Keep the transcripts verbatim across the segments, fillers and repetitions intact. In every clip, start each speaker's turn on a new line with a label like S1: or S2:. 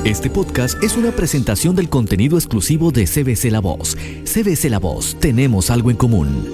S1: Este podcast es una presentación del contenido exclusivo de C B C La Voz. C B C La Voz, tenemos algo en común.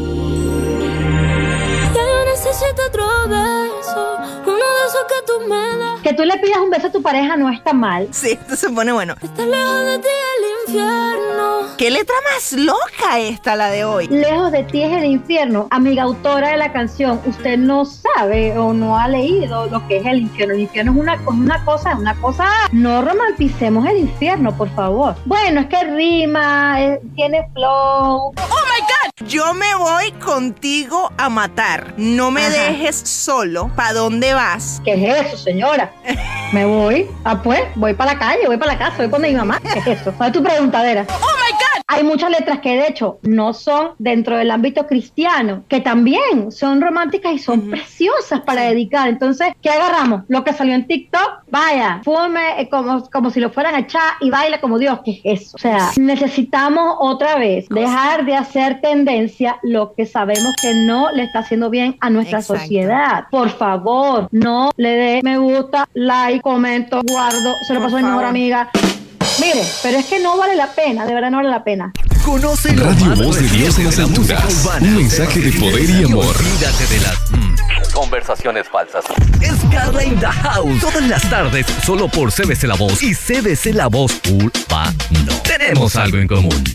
S2: Ya yo necesito otro beso, uno de esos que tú me das.
S3: Que tú le pidas un beso a tu pareja no está mal.
S4: Sí, esto se pone bueno.
S2: Estar lejos de ti el infierno.
S4: ¿Qué letra más loca esta, la de hoy?
S3: Lejos de ti es el infierno. Amiga autora de la canción, usted no sabe o no ha leído lo que es el infierno. El infierno es una, una cosa, es una cosa. No romanticemos el infierno, por favor. Bueno, es que rima, es, tiene flow.
S4: ¡Oh, my God! Yo me voy contigo a matar. No me
S3: Ajá.
S4: dejes solo. ¿Para dónde vas?
S3: ¿Qué es eso, señora? Me voy. Ah, pues, voy para la calle, voy para la casa, voy con mi mamá. ¿Qué es eso? ¿Cuál es tu preguntadera?
S4: ¡Oh, my God!
S3: Hay muchas letras que de hecho no son dentro del ámbito cristiano, que también son románticas y son uh-huh. preciosas para sí. dedicar. Entonces, ¿qué agarramos? Lo que salió en TikTok, vaya, fume eh, como, como si lo fueran a echar y baila como Dios. ¿Qué es eso? O sea, necesitamos otra vez dejar de hacer tendencia lo que sabemos que no le está haciendo bien a nuestra Exacto. sociedad. Por favor, no le dé me gusta, like, comento, guardo, se lo paso a mi mejor amiga. Mire, pero es que no vale la pena, de verdad no vale la pena.
S1: Conoce Radio Voz de Dios en las alturas. Un mensaje de poder y amor. Olvídate de las mm, conversaciones falsas. Es Carla in the House. Todas las tardes, solo por C B C La Voz y C B C La Voz Urbano. Tenemos algo en común.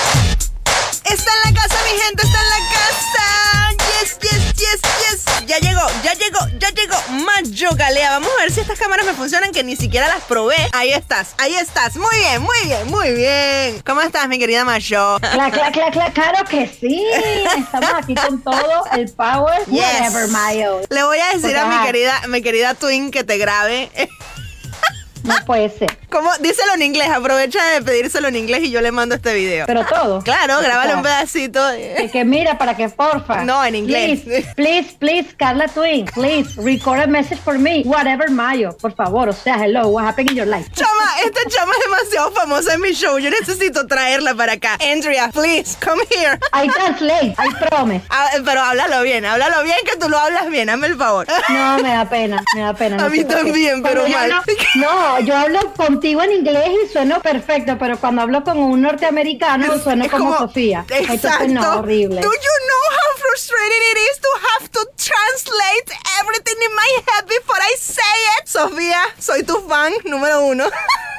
S4: Está en la casa, mi gente, está en la casa. Yes, yes, yes, yes. Ya llegó, ya llegó, ya llegó Mayo Galea. Vamos a ver si estas cámaras me funcionan, que ni siquiera las probé. Ahí estás, ahí estás. Muy bien, muy bien, muy bien. ¿Cómo estás, mi querida Mayo?
S3: Claro, claro, claro, claro, claro que sí. Estamos aquí con todo el power. Yes. Whatever, Mayo.
S4: Le voy a decir Porque, a mi querida, mi querida Twin que te grabe.
S3: No puede ser.
S4: ¿Cómo? Díselo en inglés. Aprovecha de pedírselo en inglés y yo le mando este video.
S3: Pero todo.
S4: Claro, grábalo un pedacito.
S3: De que mira, para que porfa.
S4: No, en inglés.
S3: Please, please, please, Carla Twin, please, record a message for me. Whatever, Mayo. Por favor, o sea, hello, what happened in your life?
S4: Chama, esta chama es demasiado famosa en mi show. Yo necesito traerla para acá. Andrea, please, come here.
S3: I translate, I promise.
S4: Ah, pero háblalo bien, háblalo bien, que tú lo hablas bien. Hazme el favor.
S3: No, me da pena, me da pena. No
S4: a mí también, pero mal.
S3: No, no, yo hablo contigo en inglés y sueno perfecto, pero cuando hablo con un norteamericano sueno
S4: es
S3: como,
S4: como
S3: Sofía.
S4: Exacto.
S3: Entonces, no, horrible.
S4: Do you know how frustrating it is to have to translate everything in my head before I say it? Sofía, soy tu fan número uno.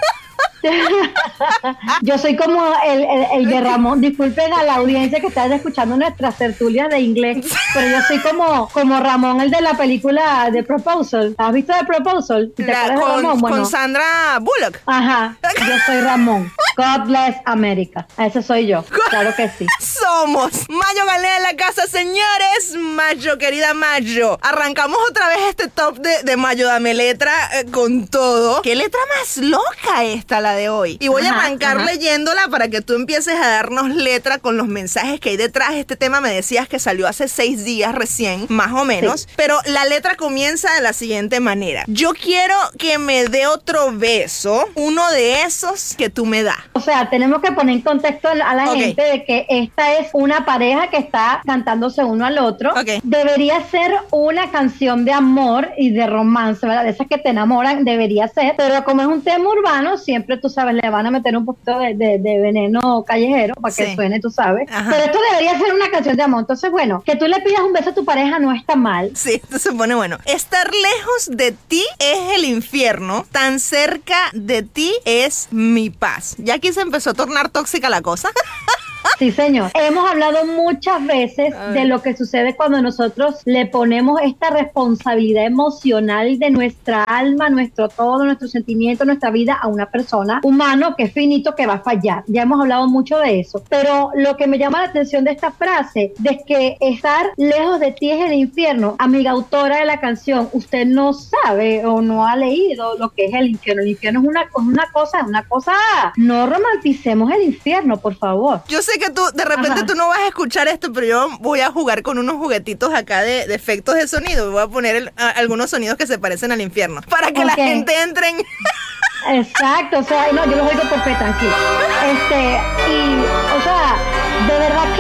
S3: Yo soy como el, el, el de Ramón. Disculpen a la audiencia que está escuchando nuestras tertulias de inglés, pero yo soy como, como Ramón, el de la película de Proposal. ¿Has visto de Proposal? ¿Te
S4: la,
S3: acuerdas
S4: con,
S3: de Ramón? Bueno,
S4: con Sandra Bullock.
S3: Ajá, yo soy Ramón. God bless America. Ese soy yo, claro que sí.
S4: Somos Mayo Galea en la casa, señores. Mayo, querida Mayo. Arrancamos otra vez este top de, de Mayo. Dame letra eh, con todo. ¿Qué letra más loca esta, la de hoy? Y voy ajá, a arrancar ajá. leyéndola para que tú empieces a darnos letra con los mensajes que hay detrás. Este tema me decías que salió hace seis días recién, más o menos. Sí. Pero la letra comienza de la siguiente manera. Yo quiero que me dé otro beso, uno de esos que tú me das.
S3: O sea, tenemos que poner en contexto a la okay. gente de que esta es una pareja que está cantándose uno al otro.
S4: Okay.
S3: Debería ser una canción de amor y de romance, ¿verdad? De esas que te enamoran, debería ser. Pero como es un tema urbano, siempre tú sabes, le van a meter un poquito de, de, de veneno callejero para que sí. suene, tú sabes. Ajá. Pero esto debería ser una canción de amor. Entonces, bueno, que tú le pidas un beso a tu pareja no está mal.
S4: Sí, esto se pone bueno. Estar lejos de ti es el infierno, tan cerca de ti es mi paz. Ya aquí se empezó a tornar tóxica la cosa.
S3: Sí, señor. Hemos hablado muchas veces de lo que sucede cuando nosotros le ponemos esta responsabilidad emocional de nuestra alma, nuestro todo, nuestro sentimiento, nuestra vida a una persona humano que es finito, que va a fallar. Ya hemos hablado mucho de eso. Pero lo que me llama la atención de esta frase, de que estar lejos de ti es el infierno, amiga autora de la canción, usted no sabe o no ha leído lo que es el infierno. El infierno es una, una cosa, una cosa. No romanticemos el infierno, por favor.
S4: Yo sé que tú, de repente Ajá. tú no vas a escuchar esto, pero yo voy a jugar con unos juguetitos acá de, de efectos de sonido. Voy a poner el, a, algunos sonidos que se parecen al infierno para que okay. la gente entre en...
S3: Exacto, o sea, no, yo los oigo por fe, tranquilo. Este, y, o sea, de verdad que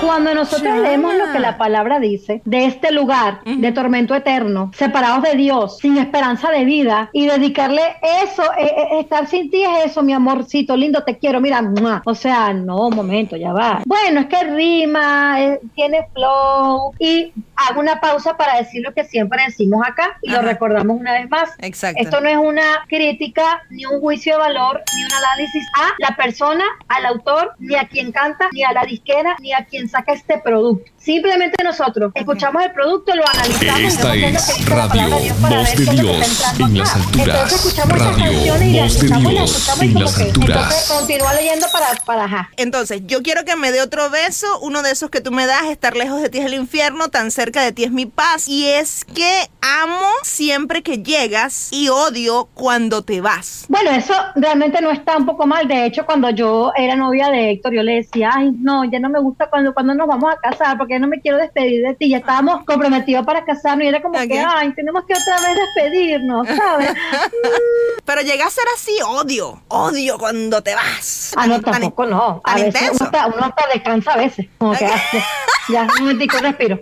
S3: Cuando nosotros
S4: Chama.
S3: leemos lo que la palabra dice, de este lugar uh-huh. de tormento eterno, separados de Dios, sin esperanza de vida, y dedicarle eso, eh, eh, estar sin ti es eso, mi amorcito lindo, te quiero, mira, ¡mua! O sea, no, un momento, ya va. Bueno, es que rima, eh, tiene flow, y hago una pausa para decir lo que siempre decimos acá, y Ajá. lo recordamos una vez más.
S4: Exacto.
S3: Esto no es una crítica, ni un juicio de valor, ni un análisis a la persona, al autor, ni a quien canta, ni a la disquera, ni a quien saca este producto. Simplemente nosotros escuchamos el producto, lo analizamos.
S1: Esta es Radio Voz de Dios en las alturas. Radio Voz de Dios en las alturas.
S3: Entonces continúa leyendo para, para ajá.
S4: Entonces, yo quiero que me dé otro beso. Uno de esos que tú me das, estar lejos de ti es el infierno, tan cerca de ti es mi paz. Y es que amo siempre que llegas y odio cuando te vas.
S3: Bueno, eso realmente no está un poco mal. De hecho, cuando yo era novia de Héctor, yo le decía, ay, no, ya no me gusta cuando, cuando nos vamos a casar, porque no me quiero despedir de ti. Ya estábamos comprometidos para casarnos y era como okay. que, ay, tenemos que otra vez despedirnos, ¿sabes?
S4: Pero llega a ser así, odio, odio cuando te vas.
S3: Ah, no, tampoco tan, no. A veces intenso. Uno hasta, uno hasta descansa a veces. Como okay. que hace, ya, un momentico respiro.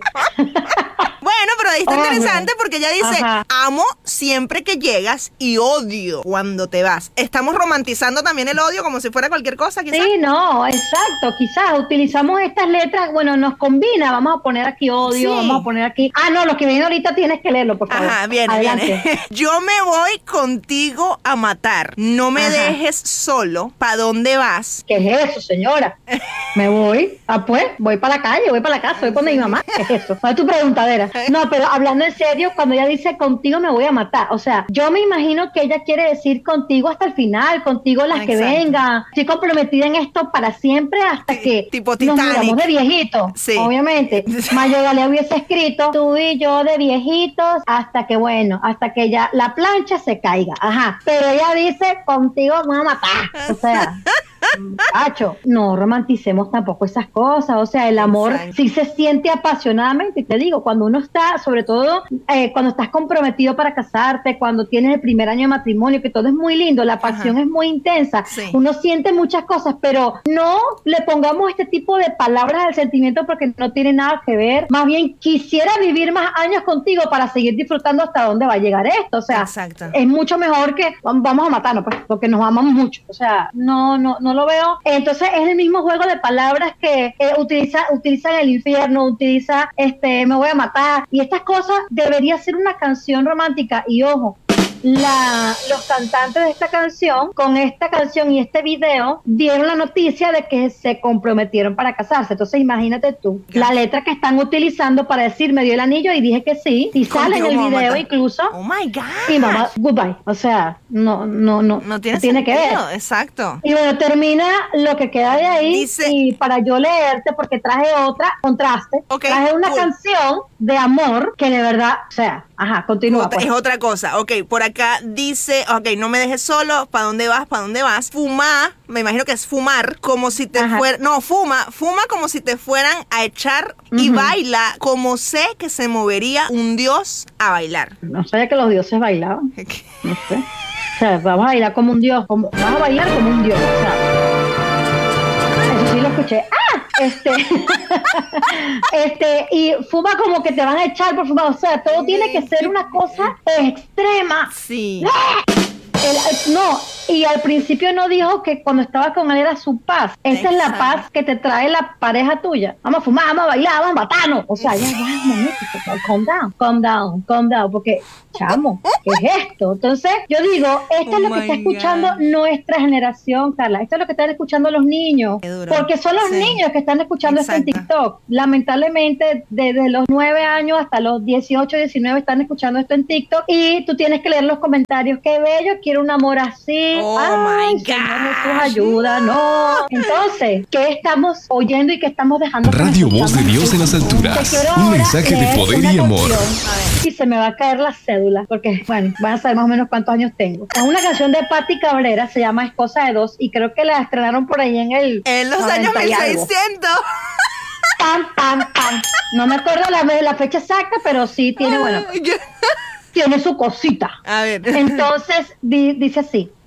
S4: Bueno, pero ahí está oh, interesante porque ella dice, ajá. amo siempre que llegas y odio cuando te vas. Estamos romantizando también el odio como si fuera cualquier cosa, quizás.
S3: Sí, no, exacto. Quizás utilizamos estas letras, bueno, nos combina. Vamos a poner aquí odio, sí. vamos a poner aquí. Ah, no, lo que viene ahorita tienes que leerlo, por favor.
S4: Ajá, viene, Adelante. viene. Yo me voy contigo a matar. No me ajá. dejes solo. ¿Para dónde vas?
S3: ¿Qué es eso, señora? Me voy. Ah, pues, voy para la calle, voy para la casa, voy con mi mamá. ¿Qué es eso? ¿Cuál es tu preguntadera? No, pero hablando en serio, cuando ella dice contigo me voy a matar, o sea, yo me imagino que ella quiere decir contigo hasta el final, contigo las Exacto. que vengan, estoy comprometida en esto para siempre hasta sí, que
S4: tipo
S3: nos
S4: Titanic.
S3: muramos de viejitos, sí. obviamente. Mayo Galea hubiese escrito tú y yo de viejitos hasta que, bueno, hasta que ya la plancha se caiga, ajá, pero ella dice contigo me voy a matar, o sea... Muchacho, no romanticemos tampoco esas cosas, o sea, el amor Exacto. sí se siente apasionadamente, y te digo, cuando uno está, sobre todo eh, cuando estás comprometido para casarte, cuando tienes el primer año de matrimonio, que todo es muy lindo, la pasión Ajá. es muy intensa, sí. uno siente muchas cosas, pero no le pongamos este tipo de palabras al sentimiento porque no tiene nada que ver, más bien quisiera vivir más años contigo para seguir disfrutando hasta dónde va a llegar esto, o sea, Exacto. es mucho mejor que vamos a matarnos, pues, porque nos amamos mucho, o sea, no, no, no lo veo. Entonces es el mismo juego de palabras que eh, utiliza, utilizan el infierno, utiliza este me voy a matar, y estas cosas debería ser una canción romántica. Y ojo, La, los cantantes de esta canción, con esta canción y este video, dieron la noticia de que se comprometieron para casarse. Entonces imagínate tú, la letra que están utilizando para decir me dio el anillo y dije que sí, y sale en el video incluso.
S4: Oh my God.
S3: Y mamá, goodbye. O sea, no, no, no,
S4: no tiene,
S3: no tiene que ver.
S4: Exacto.
S3: Y bueno, termina lo que queda de ahí.
S4: Dice,
S3: y para yo leerte, porque traje otra, contraste, okay, traje una cool. canción de amor que de verdad, o sea, ajá, continúa.
S4: Otra,
S3: pues.
S4: Es otra cosa. Ok, por acá dice, ok, no me dejes solo, ¿para dónde vas? ¿Para dónde vas? Fuma, me imagino que es fumar, como si te fuera, no, fuma, fuma como si te fueran a echar uh-huh. y baila como sé que se movería un dios a bailar.
S3: No sabía que los dioses bailaban, no sé. O sea, vamos a bailar como un dios, como, vamos a bailar como un dios, o sea, eso sí lo escuché. ¡Ah! Este, este, y fuma como que te van a echar por fumar, o sea, todo tiene que ser una cosa extrema.
S4: Sí.
S3: ¡Ah! El, no, y al principio no dijo que cuando estaba con él era su paz. Esa Exacto. es la paz que te trae la pareja tuya. Vamos a fumar, vamos a bailar, vamos a matarnos. O sea, ya, ya, calm down, calm down, calm down, porque, chamo, ¿qué es esto? Entonces, yo digo, esto oh es lo que está escuchando God. nuestra generación, Carla. Esto es lo que están escuchando los niños. Porque son los sí. niños que están escuchando Exacto. esto en TikTok. Lamentablemente, desde los nueve años hasta los dieciocho, diecinueve están escuchando esto en TikTok. Y tú tienes que leer los comentarios. Qué bello, quiero un amor así.
S4: Oh
S3: Ay,
S4: my God.
S3: Jesús, ayuda, no. Entonces, ¿qué estamos oyendo y qué estamos dejando?
S1: Radio Voz de Dios en las alturas. Un mensaje de poder y amor.
S3: Y se me va a caer la cédula, porque, bueno, van a saber más o menos cuántos años tengo. Es una canción de Patti Cabrera, se llama Esposa de Dos, y creo que la estrenaron por ahí en el...
S4: En los años mil seiscientos.
S3: Pam, pam, pam. No me acuerdo la, la fecha exacta, pero sí tiene, bueno... tiene su cosita.
S4: A ver.
S3: Entonces, di, dice así.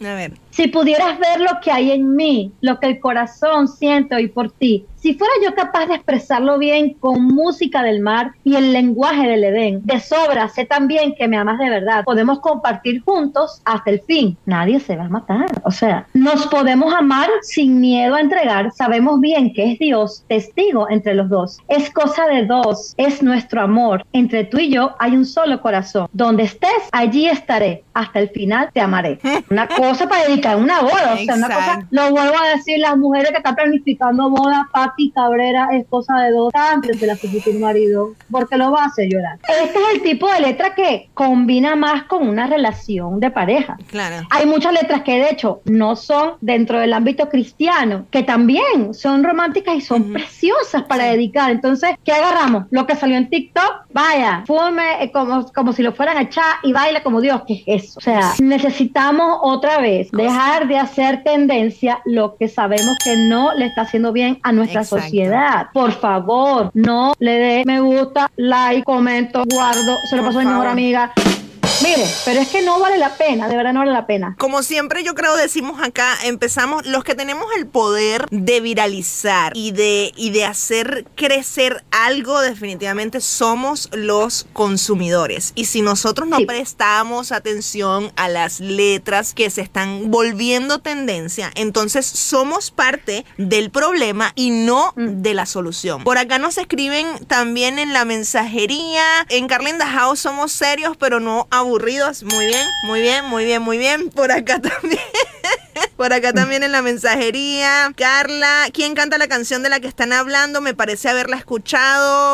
S4: A ver.
S3: Si pudieras ver lo que hay en mí, lo que el corazón siente hoy por ti, si fuera yo capaz de expresarlo bien con música del mar y el lenguaje del Edén, de sobra sé también que me amas de verdad. Podemos compartir juntos hasta el fin. Nadie se va a matar. O sea, nos podemos amar sin miedo a entregar. Sabemos bien que es Dios testigo entre los dos. Es cosa de dos. Es nuestro amor. Entre tú y yo hay un solo corazón. Donde estés, allí estaré. Hasta el final te amaré. Una cosa para dedicar una boda. O sea, una cosa, lo vuelvo a decir, las mujeres que están planificando boda, Pati Cabrera, esposa de dos, antes de la su futuro marido, porque lo va a hacer llorar. Este es el tipo de letra que combina más con una relación de pareja.
S4: Claro.
S3: Hay muchas letras que de hecho no son dentro del ámbito cristiano, que también son románticas y son uh-huh. preciosas para sí. dedicar. Entonces, ¿qué agarramos? Lo que salió en TikTok, vaya, fume eh, como, como si lo fueran a echar y baila como Dios. ¿Qué es eso? O sea, necesitamos otra vez dejar de hacer tendencia lo que sabemos que no le está haciendo bien a nuestra Exacto. sociedad. Por favor, no le dé me gusta, like, comento, guardo, se lo paso a mi mejor amiga. Mire, pero es que no vale la pena, de verdad no vale la pena.
S4: Como siempre yo creo decimos acá, empezamos, los que tenemos el poder de viralizar y de, y de hacer crecer algo, definitivamente somos los consumidores. Y si nosotros no sí. prestamos atención a las letras que se están volviendo tendencia, entonces somos parte del problema y no mm. de la solución. Por acá nos escriben también en la mensajería, en Carla in the House somos serios pero no aburridos. Aburridos, muy bien, muy bien, muy bien, muy bien. Por acá también, por acá también en la mensajería. Carla, ¿quién canta la canción de la que están hablando? Me parece haberla escuchado.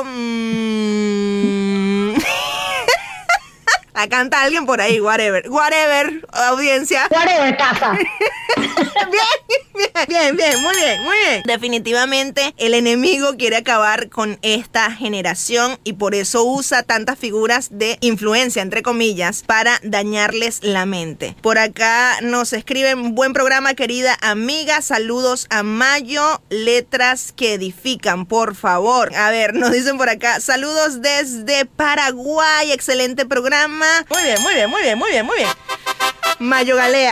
S4: Mm. La canta alguien por ahí, whatever. Whatever, audiencia.
S3: Whatever, casa.
S4: Bien, bien, bien, bien, muy bien, muy bien. Definitivamente el enemigo quiere acabar con esta generación y por eso usa tantas figuras de influencia, entre comillas, para dañarles la mente. Por acá nos escriben, buen programa, querida amiga. Saludos a Mayo, letras que edifican, por favor. A ver, nos dicen por acá, saludos desde Paraguay, excelente programa. Muy bien, muy bien, muy bien, muy bien, muy bien. Mayo Galea,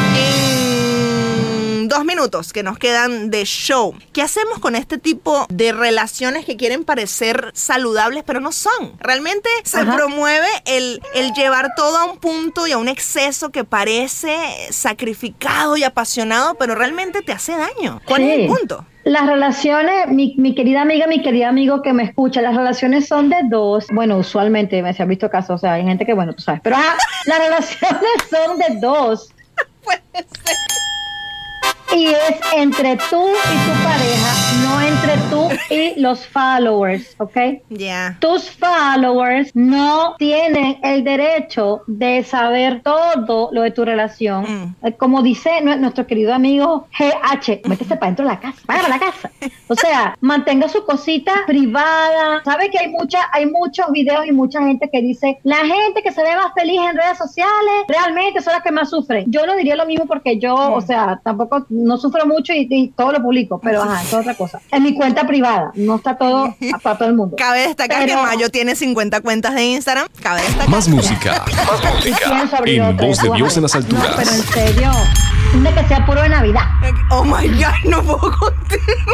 S4: en dos minutos que nos quedan de show. ¿Qué hacemos con este tipo de relaciones que quieren parecer saludables, pero no son? Realmente se Ajá. promueve el, el llevar todo a un punto y a un exceso que parece sacrificado y apasionado, pero realmente te hace daño. ¿Cuál sí. es el punto?
S3: Las relaciones, mi, mi querida amiga, mi querido amigo que me escucha, las relaciones son de dos. Bueno, usualmente me se han visto casos, o sea, hay gente que, bueno, tú sabes, pero ah, las relaciones son de dos.
S4: Puede ser.
S3: Y es entre tú y tu pareja, no entre tú y los followers, ¿ok?
S4: Ya. Yeah.
S3: Tus followers no tienen el derecho de saber todo lo de tu relación. Mm. Como dice nuestro querido amigo G H, métese para dentro de la casa, vaya para la casa. O sea, mantenga su cosita privada. ¿Sabe que hay mucha, hay muchos videos y mucha gente que dice, la gente que se ve más feliz en redes sociales, realmente son las que más sufren? Yo no diría lo mismo porque yo, mm. o sea, tampoco... no sufro mucho y, y todo lo publico, pero ajá, eso es otra cosa. En mi cuenta privada, no está todo para todo el mundo.
S4: Cabe destacar pero, que Mayo tiene cincuenta cuentas de Instagram. Cabe destacar.
S1: Más música, más música. En Voz de Dios en las alturas.
S3: No, pero en serio, de que sea puro de Navidad.
S4: Oh my God, no puedo contigo.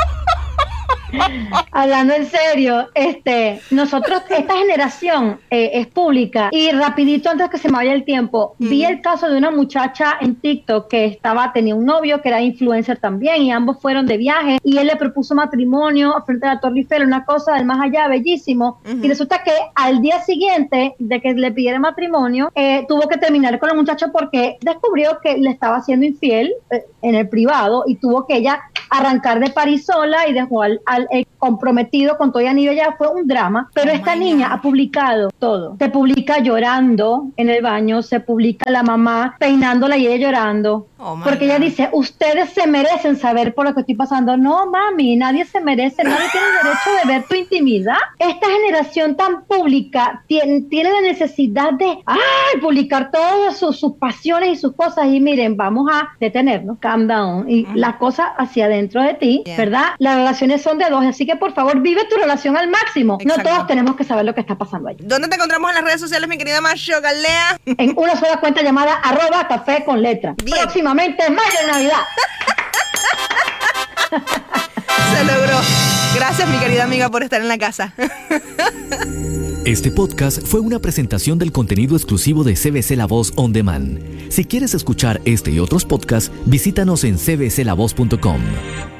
S3: Hablando en serio, este, nosotros, esta generación eh, es pública y rapidito antes que se me vaya el tiempo, mm. vi el caso de una muchacha en TikTok que estaba, tenía un novio que era influencer también y ambos fueron de viaje y él le propuso matrimonio frente a la Torre Eiffel, una cosa del más allá, bellísimo, uh-huh. y resulta que al día siguiente de que le pidiera matrimonio, eh, tuvo que terminar con la muchacha porque descubrió que le estaba siendo infiel eh, en el privado y tuvo que ella arrancar de París sola y dejó al, al eh, comprometido con todo y anillo. Ya fue un drama, pero oh esta niña God. ha publicado todo. Se publica llorando en el baño, se publica la mamá peinándola y ella llorando. Oh porque God. ella dice, ustedes se merecen saber por lo que estoy pasando. No, mami, nadie se merece, nadie tiene el derecho de ver tu intimidad. Esta generación tan pública tiene, tiene la necesidad de ay, publicar todas sus, sus pasiones y sus cosas. Y miren, vamos a detenernos, calm down. Y uh-huh. la cosa hacia adentro de ti, yeah. ¿verdad? Las relaciones son de dos, así que por favor vive tu relación al máximo.
S4: Exacto.
S3: No todos tenemos que saber lo que está pasando allí.
S4: ¿Dónde te encontramos en las redes sociales, mi querida Mayo Galea?
S3: En una sola cuenta llamada arroba café con letra.
S4: Bien.
S3: Próximamente, mayo de Navidad.
S4: Se logró. Gracias, mi querida amiga, por estar en la casa.
S1: Este podcast fue una presentación del contenido exclusivo de C B C La Voz On Demand. Si quieres escuchar este y otros podcasts, visítanos en c b c la voz punto com.